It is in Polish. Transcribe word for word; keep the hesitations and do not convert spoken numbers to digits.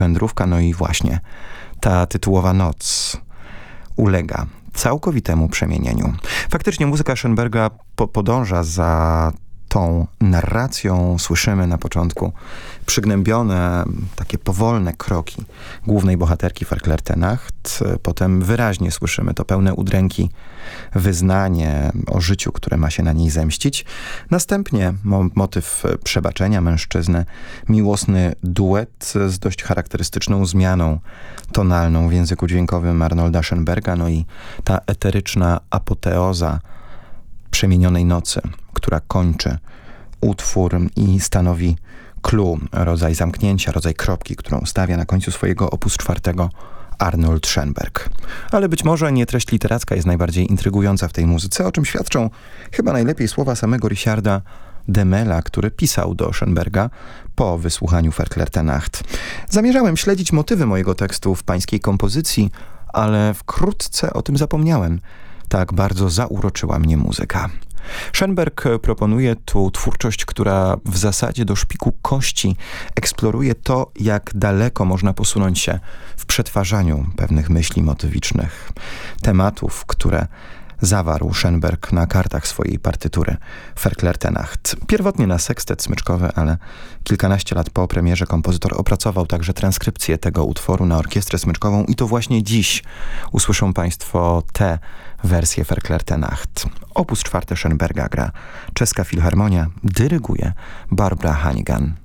wędrówka, no i właśnie ta tytułowa noc ulega całkowitemu przemienieniu. Faktycznie muzyka Schönberga po- podąża za tą narracją. Słyszymy na początku przygnębione, takie powolne kroki głównej bohaterki Verklärte Nacht. Potem wyraźnie słyszymy to pełne udręki wyznanie o życiu, które ma się na niej zemścić. Następnie mo- motyw przebaczenia mężczyzny, miłosny duet z dość charakterystyczną zmianą tonalną w języku dźwiękowym Arnolda Schönberga, no i ta eteryczna apoteoza przemienionej nocy, która kończy utwór i stanowi clue, rodzaj zamknięcia, rodzaj kropki, którą stawia na końcu swojego opus czwartego Arnold Schönberg. Ale być może nie treść literacka jest najbardziej intrygująca w tej muzyce, o czym świadczą chyba najlepiej słowa samego Richarda Demela, który pisał do Schönberga po wysłuchaniu Verklärte Nacht. Zamierzałem śledzić motywy mojego tekstu w pańskiej kompozycji, ale wkrótce o tym zapomniałem. Tak bardzo zauroczyła mnie muzyka. Schönberg proponuje tu twórczość, która w zasadzie do szpiku kości eksploruje to, jak daleko można posunąć się w przetwarzaniu pewnych myśli motywicznych, tematów, które zawarł Schönberg na kartach swojej partytury Verklärte Nacht. Pierwotnie na sekstet smyczkowy, ale kilkanaście lat po premierze kompozytor opracował także transkrypcję tego utworu na orkiestrę smyczkową i to właśnie dziś usłyszą Państwo tę wersję Verklärte Nacht. Opus czwarty Schönberga gra Czeska Filharmonia, dyryguje Barbara Hannigan.